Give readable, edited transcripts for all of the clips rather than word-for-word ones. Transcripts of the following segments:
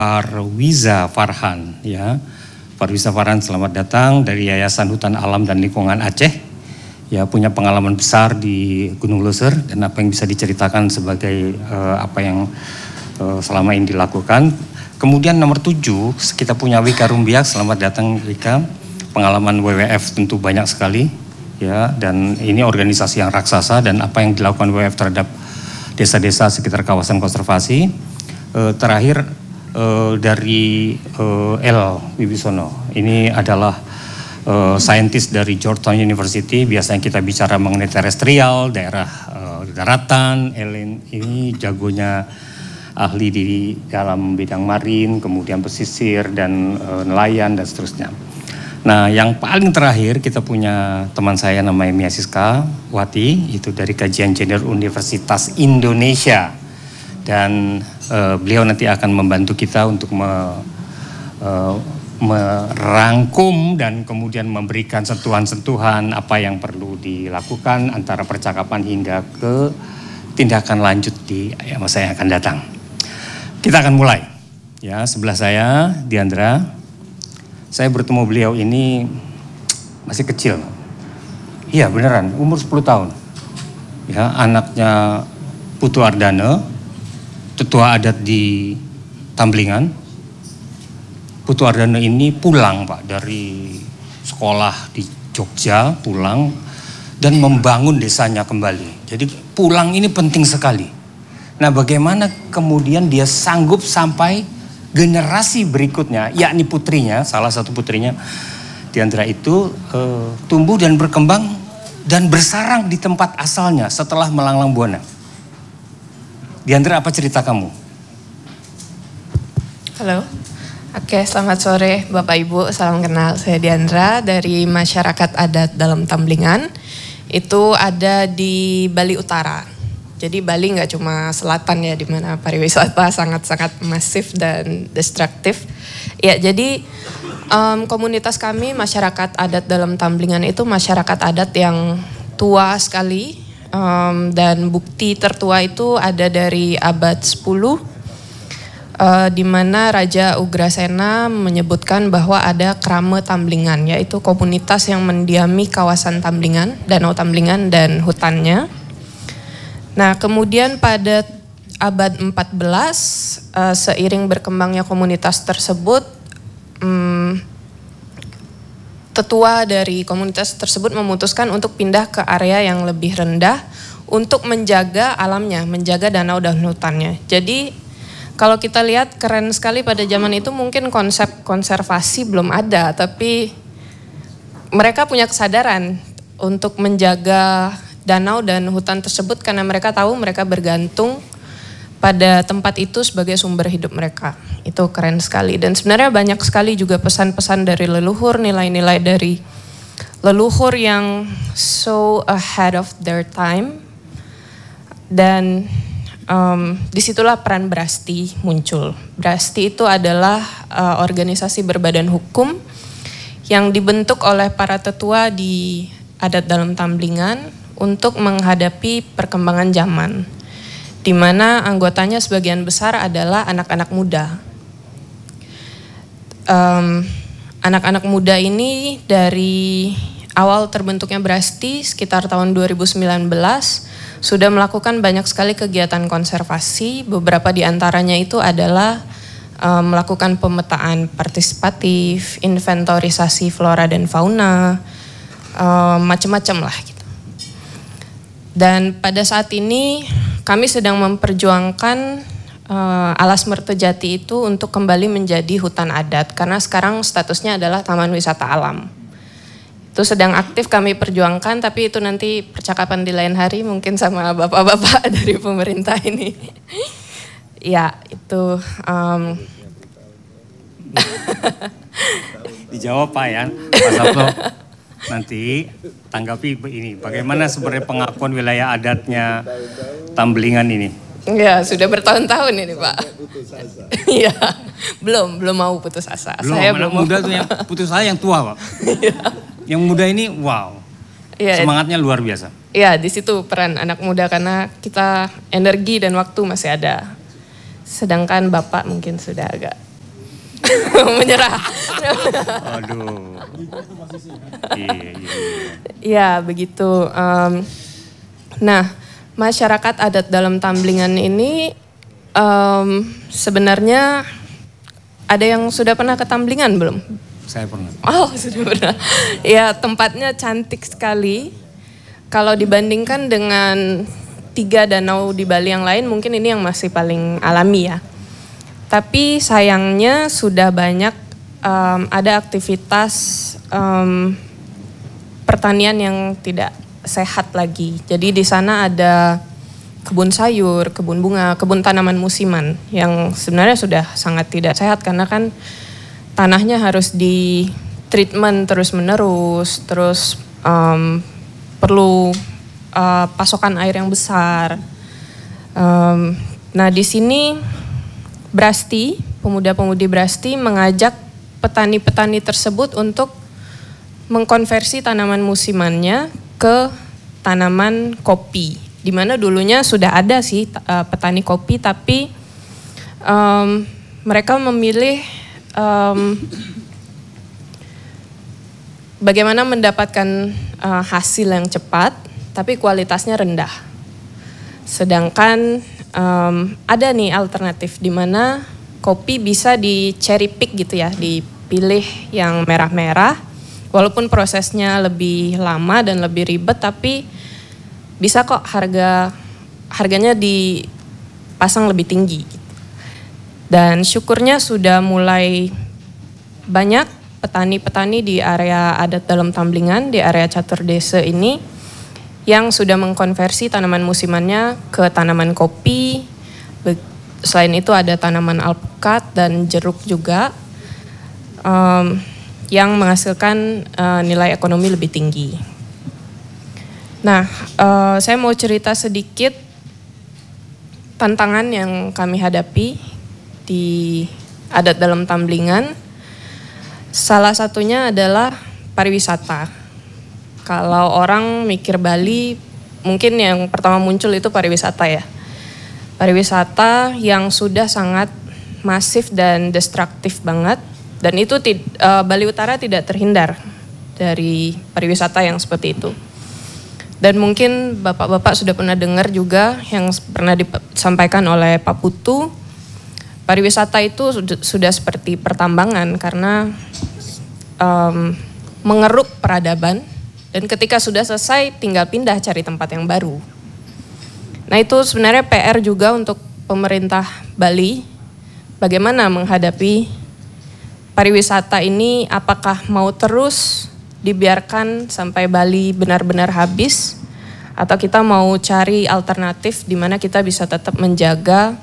Farwiza Farhan, ya. Farwiza Farhan, selamat datang dari Yayasan Hutan Alam dan Lingkungan Aceh. Ya, punya pengalaman besar di Gunung Loser dan apa yang bisa diceritakan sebagai apa yang selama ini dilakukan. Kemudian nomor 7, kita punya Wika Rumbiak, selamat datang Wika. Pengalaman WWF tentu banyak sekali, ya, dan ini organisasi yang raksasa dan apa yang dilakukan WWF terhadap desa-desa sekitar kawasan konservasi. Terakhir dari El Wibisono, ini adalah saintis dari Georgetown University. Biasanya kita bicara mengenai terestrial, daerah daratan. El ini jagonya ahli di dalam bidang marin, kemudian pesisir dan nelayan dan seterusnya. Nah, yang paling terakhir kita punya teman saya namanya Mia Siska Wati, itu dari Kajian Gender Universitas Indonesia. Dan beliau nanti akan membantu kita untuk merangkum dan kemudian memberikan sentuhan-sentuhan apa yang perlu dilakukan antara percakapan hingga ke tindakan lanjut di masa yang akan datang. Kita akan mulai. Ya, sebelah saya Diandra. Saya bertemu beliau ini masih kecil. Iya, beneran, umur 10 tahun. Ya, anaknya Putu Ardana, tetua adat di Tamblingan. Putu Ardana ini pulang, Pak, dari sekolah di Jogja, pulang dan membangun desanya kembali. Jadi pulang ini penting sekali. Nah, bagaimana kemudian dia sanggup sampai generasi berikutnya, yakni putrinya, salah satu putrinya, Diandra itu tumbuh dan berkembang dan bersarang di tempat asalnya setelah melanglang buana. Diandra, apa cerita kamu? Halo, oke, selamat sore Bapak Ibu, salam kenal. Saya Diandra dari Masyarakat Adat Dalam Tamblingan. Itu ada di Bali Utara. Jadi Bali nggak cuma selatan ya, di mana pariwisata sangat-sangat masif dan destruktif. Ya, jadi komunitas kami Masyarakat Adat Dalam Tamblingan itu masyarakat adat yang tua sekali. Dan bukti tertua itu ada dari abad 10. Di mana Raja Ugrasena menyebutkan bahwa ada Krama Tamblingan, yaitu komunitas yang mendiami kawasan Tamblingan, Danau Tamblingan dan hutannya. Nah, kemudian pada abad 14, seiring berkembangnya komunitas tersebut, tetua dari komunitas tersebut memutuskan untuk pindah ke area yang lebih rendah untuk menjaga alamnya, menjaga danau dan hutannya. Jadi kalau kita lihat keren sekali pada zaman itu, mungkin konsep konservasi belum ada, tapi mereka punya kesadaran untuk menjaga danau dan hutan tersebut karena mereka tahu mereka bergantung pada tempat itu sebagai sumber hidup mereka. Itu keren sekali. Dan sebenarnya banyak sekali juga pesan-pesan dari leluhur, nilai-nilai dari leluhur yang so ahead of their time. Dan disitulah peran Brasti muncul. Brasti itu adalah organisasi berbadan hukum yang dibentuk oleh para tetua di adat dalam Tamblingan untuk menghadapi perkembangan zaman, di mana anggotanya sebagian besar adalah anak-anak muda. Anak-anak muda ini dari awal terbentuknya Brasti sekitar tahun 2019 sudah melakukan banyak sekali kegiatan konservasi. Beberapa di antaranya itu adalah melakukan pemetaan partisipatif, inventorisasi flora dan fauna, macam-macam lah gitu. Dan pada saat ini kami sedang memperjuangkan Alas Mertejati itu untuk kembali menjadi hutan adat, karena sekarang statusnya adalah Taman Wisata Alam. Itu sedang aktif kami perjuangkan, tapi itu nanti percakapan di lain hari mungkin sama bapak-bapak dari pemerintah ini. Ya, itu Dijawab Pak ya, Pak Sabto. Nanti tanggapi ini, bagaimana sebenarnya pengakuan wilayah adatnya Tamblingan ini? Ya, sudah bertahun-tahun ini Pak. Iya, belum mau putus asa. Belum, saya anak muda tuh yang putus asa yang tua Pak. Yang muda ini wow, semangatnya luar biasa. Iya, di situ peran anak muda karena kita energi dan waktu masih ada. Sedangkan Bapak mungkin sudah agak menyerah. Aduh. Ya begitu. Nah, masyarakat adat dalam Tamblingan ini sebenarnya ada yang sudah pernah ke Tamblingan belum? Saya pernah. Oh, sudah pernah. Ya, tempatnya cantik sekali. Kalau dibandingkan dengan 3 danau di Bali yang lain, mungkin ini yang masih paling alami ya. Tapi sayangnya sudah banyak ada aktivitas pertanian yang tidak sehat lagi. Jadi di sana ada kebun sayur, kebun bunga, kebun tanaman musiman yang sebenarnya sudah sangat tidak sehat karena kan tanahnya harus di treatment terus-menerus, terus perlu pasokan air yang besar. Nah di sini Brasti, pemuda-pemudi Brasti mengajak petani-petani tersebut untuk mengkonversi tanaman musimannya ke tanaman kopi. Di mana dulunya sudah ada sih petani kopi, tapi mereka memilih bagaimana mendapatkan hasil yang cepat, tapi kualitasnya rendah. Sedangkan ada nih alternatif di mana kopi bisa di cherry pick gitu ya, dipilih yang merah-merah, walaupun prosesnya lebih lama dan lebih ribet, tapi bisa kok harganya dipasang lebih tinggi. Dan syukurnya sudah mulai banyak petani-petani di area adat dalam Tamblingan, di area Catur Desa ini, yang sudah mengkonversi tanaman musimannya ke tanaman kopi. Selain itu ada tanaman alpukat dan jeruk juga, yang menghasilkan nilai ekonomi lebih tinggi. Nah, saya mau cerita sedikit tantangan yang kami hadapi di adat dalam Tamblingan. Salah satunya adalah pariwisata. Kalau orang mikir Bali, mungkin yang pertama muncul itu pariwisata ya. Pariwisata yang sudah sangat masif dan destruktif banget. Dan itu Bali Utara tidak terhindar dari pariwisata yang seperti itu. Dan mungkin bapak-bapak sudah pernah dengar juga yang pernah disampaikan oleh Pak Putu, pariwisata itu sudah seperti pertambangan karena mengeruk peradaban, dan ketika sudah selesai tinggal pindah cari tempat yang baru. Nah itu sebenarnya PR juga untuk pemerintah Bali, bagaimana menghadapi pariwisata ini, apakah mau terus dibiarkan sampai Bali benar-benar habis, atau kita mau cari alternatif di mana kita bisa tetap menjaga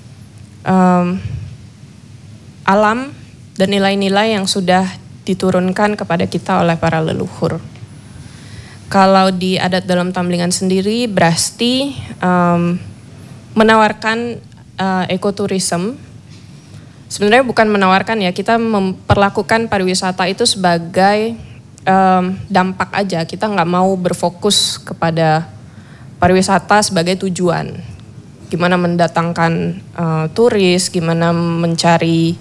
alam dan nilai-nilai yang sudah diturunkan kepada kita oleh para leluhur. Kalau di adat dalam Tamblingan sendiri, Brasti menawarkan ekoturism. Sebenarnya bukan menawarkan ya, kita memperlakukan pariwisata itu sebagai dampak aja. Kita nggak mau berfokus kepada pariwisata sebagai tujuan. Gimana mendatangkan turis, gimana mencari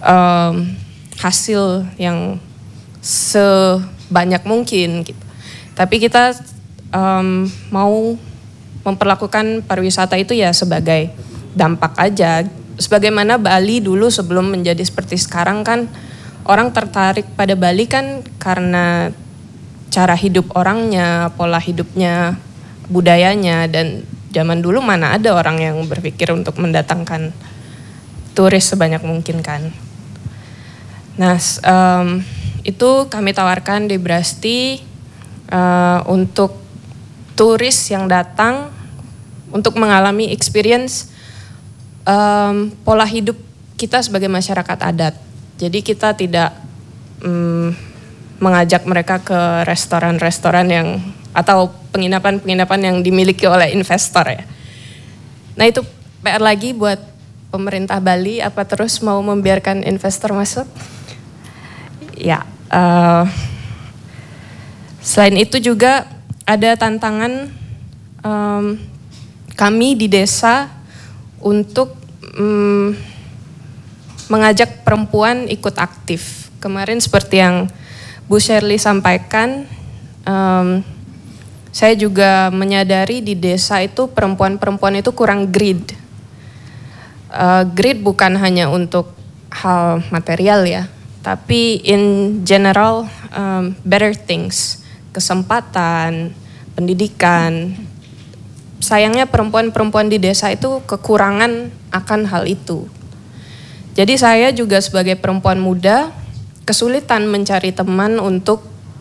hasil yang sebanyak mungkin gitu. Tapi kita mau memperlakukan pariwisata itu ya sebagai dampak aja. Sebagaimana Bali dulu sebelum menjadi seperti sekarang kan, orang tertarik pada Bali kan karena cara hidup orangnya, pola hidupnya, budayanya, dan zaman dulu mana ada orang yang berpikir untuk mendatangkan turis sebanyak mungkin kan. Nah itu kami tawarkan di Brasti untuk turis yang datang untuk mengalami experience pola hidup kita sebagai masyarakat adat. Jadi kita tidak mengajak mereka ke restoran-restoran yang atau penginapan-penginapan yang dimiliki oleh investor ya. Nah itu PR lagi buat pemerintah Bali, apa terus mau membiarkan investor masuk? Ya, selain itu juga ada tantangan kami di desa untuk mengajak perempuan ikut aktif. Kemarin seperti yang Bu Shirley sampaikan, saya juga menyadari di desa itu perempuan-perempuan itu kurang greed. Greed bukan hanya untuk hal material ya, tapi in general better things, kesempatan, pendidikan. Sayangnya perempuan-perempuan di desa itu kekurangan akan hal itu. Jadi saya juga sebagai perempuan muda kesulitan mencari teman untuk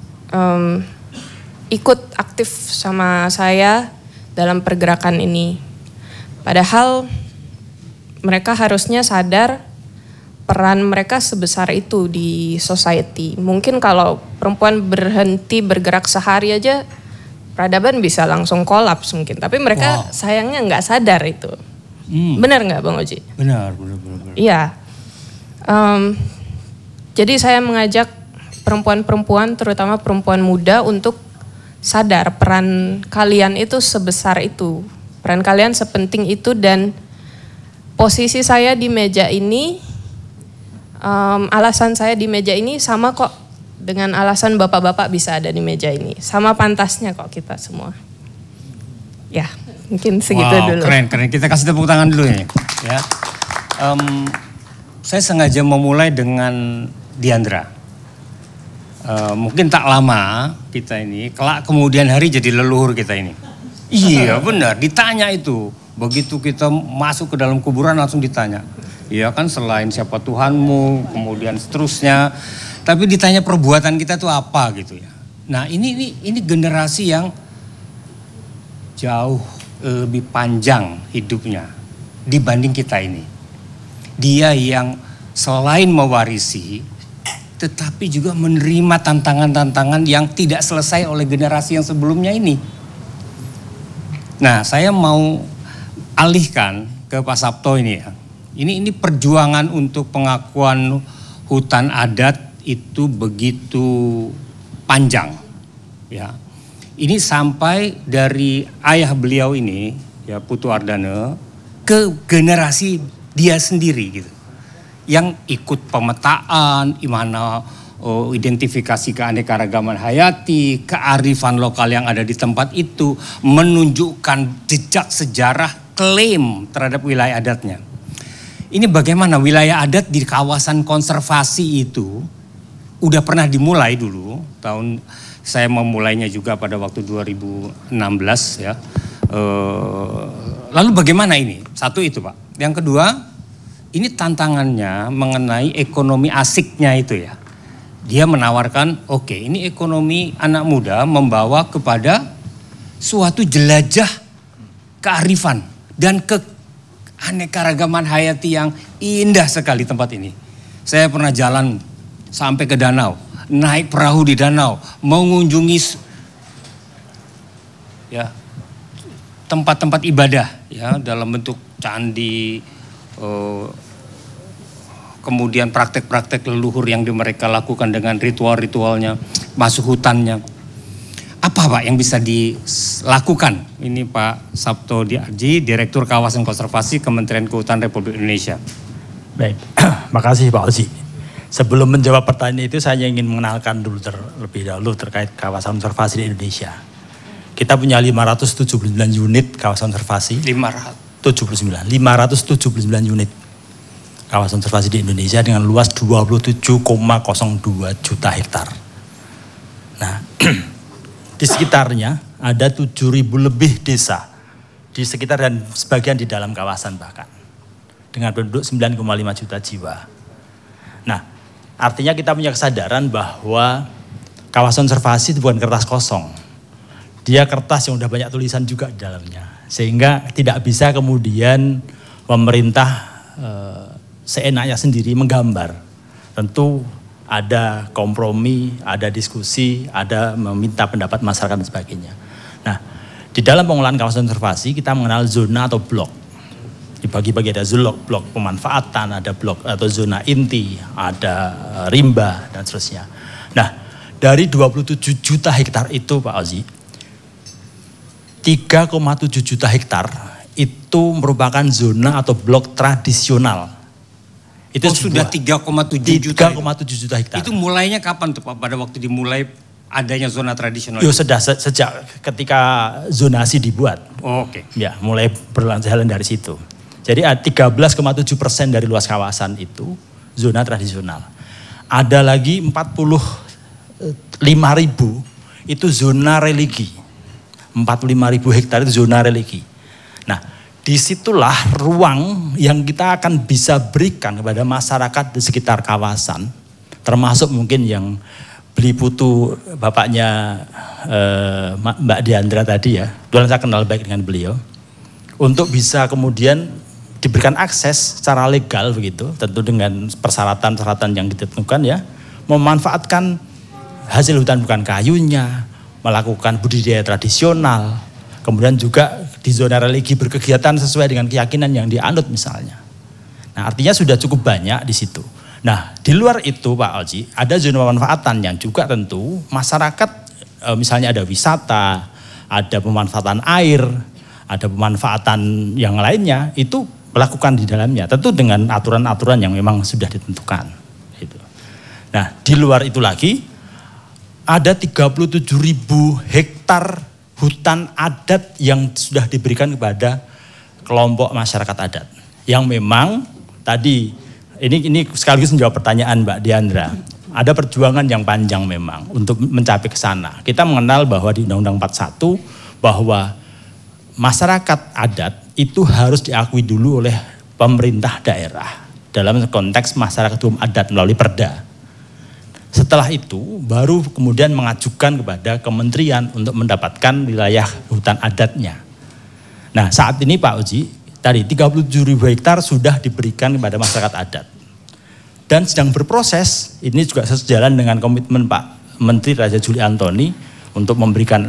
ikut aktif sama saya dalam pergerakan ini. Padahal mereka harusnya sadar peran mereka sebesar itu di society. Mungkin kalau perempuan berhenti bergerak sehari aja, peradaban bisa langsung kolaps mungkin. Tapi mereka sayangnya nggak sadar itu. Benar nggak Bang Oji? Benar. Iya. Jadi saya mengajak perempuan-perempuan, terutama perempuan muda untuk sadar peran kalian itu sebesar itu. Peran kalian sepenting itu, dan posisi saya di meja ini, alasan saya di meja ini sama kok dengan alasan bapak-bapak bisa ada di meja ini. Sama pantasnya kok kita semua. Ya, mungkin segitu dulu. Keren. Kita kasih tepuk tangan dulu ya. Saya sengaja memulai dengan Diandra. Mungkin tak lama kita ini, kelak kemudian hari jadi leluhur kita ini. Iya benar, ditanya itu. Begitu kita masuk ke dalam kuburan langsung ditanya. Iya kan, selain siapa Tuhanmu, kemudian seterusnya. Tapi ditanya perbuatan kita tuh apa gitu ya. Nah ini generasi yang jauh lebih panjang hidupnya dibanding kita ini. Dia yang selain mewarisi, tetapi juga menerima tantangan-tantangan yang tidak selesai oleh generasi yang sebelumnya ini. Nah saya mau alihkan ke Pak Sabto ini ya. Ini perjuangan untuk pengakuan hutan adat itu begitu panjang ya. Ini sampai dari ayah beliau ini ya, Putu Ardana, ke generasi dia sendiri gitu, yang ikut pemetaan, gimana identifikasi keanekaragaman hayati, kearifan lokal yang ada di tempat itu, menunjukkan jejak sejarah, klaim terhadap wilayah adatnya. Ini bagaimana wilayah adat di kawasan konservasi itu udah pernah dimulai dulu, saya memulainya juga pada waktu 2016 ya. Lalu bagaimana ini? Satu itu Pak. Yang kedua, ini tantangannya mengenai ekonomi asiknya itu ya. Dia menawarkan, oke, ini ekonomi anak muda membawa kepada suatu jelajah kearifan dan keanekaragaman hayati yang indah sekali tempat ini. Saya pernah jalan sampai ke danau, naik perahu di danau, mengunjungi ya tempat-tempat ibadah ya dalam bentuk candi, kemudian praktek-praktek leluhur yang mereka lakukan dengan ritual-ritualnya, masuk hutannya. Apa Pak yang bisa dilakukan? Ini Pak Sabto Diarji, Direktur Kawasan Konservasi Kementerian Kehutanan Republik Indonesia. Baik, makasih Pak Oji. Sebelum menjawab pertanyaan itu, saya ingin mengenalkan dulu terlebih dahulu terkait kawasan konservasi di Indonesia. Kita punya 579 unit kawasan konservasi. 579 unit kawasan konservasi di Indonesia dengan luas 27,02 juta hektar. Nah, di sekitarnya ada 7.000 lebih desa di sekitar dan sebagian di dalam kawasan bahkan. Dengan penduduk 9,5 juta jiwa. Nah, artinya kita punya kesadaran bahwa kawasan konservasi itu bukan kertas kosong. Dia kertas yang udah banyak tulisan juga di dalamnya. Sehingga tidak bisa kemudian pemerintah seenaknya sendiri menggambar. Tentu ada kompromi, ada diskusi, ada meminta pendapat masyarakat dan sebagainya. Nah, di dalam pengelolaan kawasan konservasi kita mengenal zona atau blok. Dibagi-bagi ada blok pemanfaatan, ada blok atau zona inti, ada rimba dan seterusnya. Nah, dari 27 juta hektar itu Pak Ozi, 3,7 juta hektar itu merupakan zona atau blok tradisional Itu sudah 3,7 juta. 3,7 juta hektar. Itu mulainya kapan tuh Pak? Pada waktu dimulai adanya zona tradisional? Sudah sejak ketika zonasi dibuat. Oke. Ya, mulai berjalan dari situ. Jadi 13,7% dari luas kawasan itu zona tradisional. Ada lagi 45.000 itu zona religi. 45.000 hektar itu zona religi. Nah, disitulah ruang yang kita akan bisa berikan kepada masyarakat di sekitar kawasan, termasuk mungkin yang beli putu bapaknya Mbak Diandra tadi ya, kebetulan saya kenal baik dengan beliau, untuk bisa kemudian diberikan akses secara legal begitu, tentu dengan persyaratan-persyaratan yang ditentukan ya, memanfaatkan hasil hutan bukan kayunya, melakukan budidaya tradisional, kemudian juga di zona religi berkegiatan sesuai dengan keyakinan yang dianut misalnya. Nah, artinya sudah cukup banyak di situ. Nah, di luar itu Pak Alji, ada zona pemanfaatan yang juga tentu masyarakat misalnya ada wisata, ada pemanfaatan air, ada pemanfaatan yang lainnya, itu melakukan di dalamnya. Tentu dengan aturan-aturan yang memang sudah ditentukan. Gitu. Nah, di luar itu lagi, ada 37.000 hektar hutan adat yang sudah diberikan kepada kelompok masyarakat adat. Yang memang tadi, ini sekaligus menjawab pertanyaan Mbak Diandra. Ada perjuangan yang panjang memang untuk mencapai ke sana. Kita mengenal bahwa di Undang-Undang 41 bahwa masyarakat adat itu harus diakui dulu oleh pemerintah daerah dalam konteks masyarakat hukum adat melalui perda. Setelah itu baru kemudian mengajukan kepada kementerian untuk mendapatkan wilayah hutan adatnya. Nah, saat ini Pak Uji, tadi 37.000 hektar sudah diberikan kepada masyarakat adat. Dan sedang berproses, ini juga sejalan dengan komitmen Pak Menteri Raja Juli Antoni untuk memberikan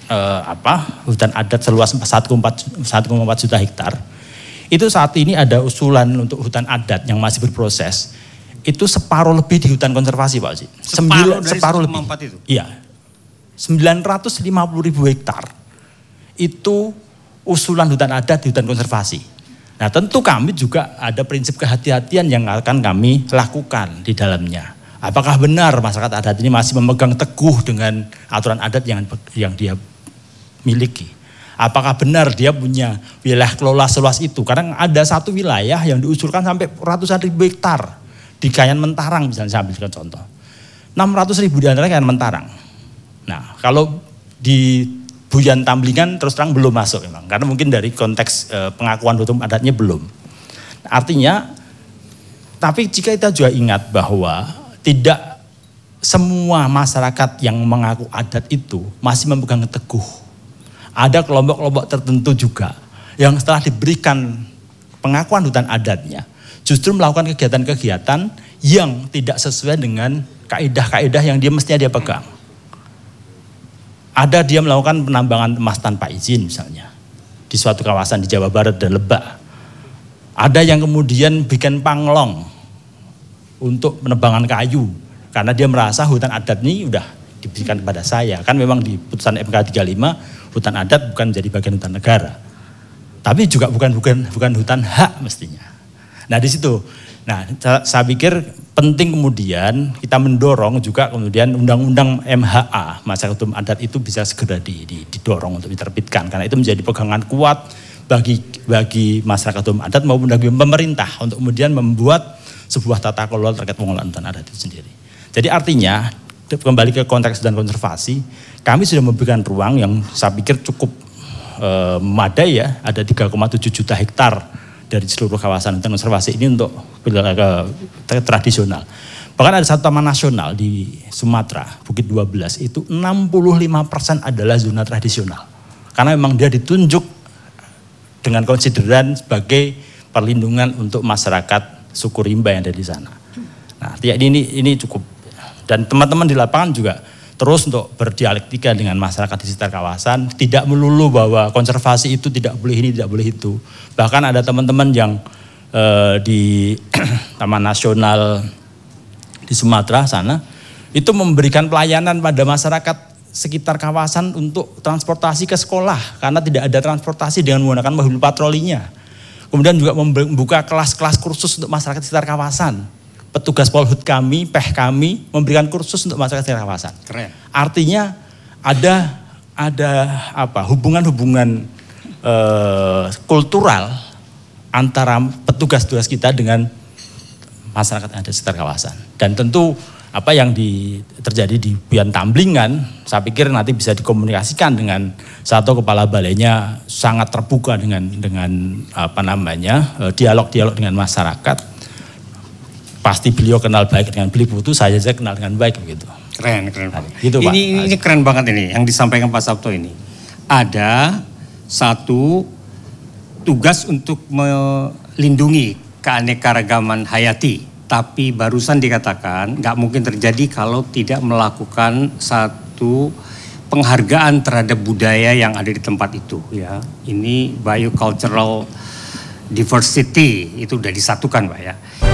hutan adat seluas 1,4 juta hektar. Itu saat ini ada usulan untuk hutan adat yang masih berproses. Itu separuh lebih di hutan konservasi Pak Uji. Separuh lebih. Itu? Iya. 950.000 hektar. Itu usulan hutan adat di hutan konservasi. Nah, tentu kami juga ada prinsip kehati-hatian yang akan kami lakukan di dalamnya. Apakah benar masyarakat adat ini masih memegang teguh dengan aturan adat yang dia miliki? Apakah benar dia punya wilayah kelola seluas itu? Karena ada satu wilayah yang diusulkan sampai ratusan ribu hektar. Di Kayan Mentarang misalnya, saya ambilkan contoh. 600.000 di antara Kayan Mentarang. Nah, kalau di Buyan Tamblingan terus terang belum masuk memang. Karena mungkin dari konteks pengakuan hukum adatnya belum. Artinya, tapi jika kita juga ingat bahwa tidak semua masyarakat yang mengaku adat itu masih memegang teguh. Ada kelompok-kelompok tertentu juga yang setelah diberikan pengakuan hutan adatnya, justru melakukan kegiatan-kegiatan yang tidak sesuai dengan kaidah-kaidah yang dia mestinya dia pegang. Ada dia melakukan penambangan emas tanpa izin misalnya, di suatu kawasan di Jawa Barat dan Lebak. Ada yang kemudian bikin panglong untuk penebangan kayu, karena dia merasa hutan adat ini udah diberikan kepada saya. Kan memang di putusan MK 35, hutan adat bukan menjadi bagian hutan negara. Tapi juga bukan hutan hak mestinya. Nah di situ, saya pikir penting kemudian kita mendorong juga kemudian undang-undang MHA, masyarakat hukum adat itu bisa segera didorong untuk diterbitkan. Karena itu menjadi pegangan kuat bagi masyarakat hukum adat maupun bagi pemerintah untuk kemudian membuat sebuah tata kelola terkait pengelolaan hutan adat itu sendiri. Jadi artinya, kembali ke konteks dan konservasi, kami sudah memberikan ruang yang saya pikir cukup memadai ya, ada 3,7 juta hektar dari seluruh kawasan hutan konservasi ini untuk wilayah tradisional. Bahkan ada satu taman nasional di Sumatera, Bukit 12, itu 65% adalah zona tradisional. Karena memang dia ditunjuk dengan konsideran sebagai perlindungan untuk masyarakat suku rimba yang ada di sana. Nah, ini cukup. Dan teman-teman di lapangan juga terus untuk berdialektika dengan masyarakat di sekitar kawasan, tidak melulu bahwa konservasi itu tidak boleh ini, tidak boleh itu. Bahkan ada teman-teman yang di Taman Nasional di Sumatera sana, itu memberikan pelayanan pada masyarakat sekitar kawasan untuk transportasi ke sekolah, karena tidak ada transportasi dengan menggunakan mobil patrolinya. Kemudian juga membuka kelas-kelas kursus untuk masyarakat sekitar kawasan. Petugas Polhut kami, PEH kami memberikan kursus untuk masyarakat sekitar kawasan. Keren. Artinya ada hubungan-hubungan kultural antara petugas-petugas kita dengan masyarakat yang ada di sekitar kawasan. Dan tentu apa yang terjadi di Buyan Tamblingan, saya pikir nanti bisa dikomunikasikan dengan satu kepala balainya sangat terbuka dengan dialog-dialog dengan masyarakat. Pasti beliau kenal baik dengan Beli Putu, saya kenal dengan baik begitu. Keren Pak. Gitu, Pak. Ini keren banget ini yang disampaikan Pak Sabto ini. Ada satu tugas untuk melindungi keanekaragaman hayati. Tapi barusan dikatakan nggak mungkin terjadi kalau tidak melakukan satu penghargaan terhadap budaya yang ada di tempat itu ya. Ini biocultural diversity itu udah disatukan Pak ya.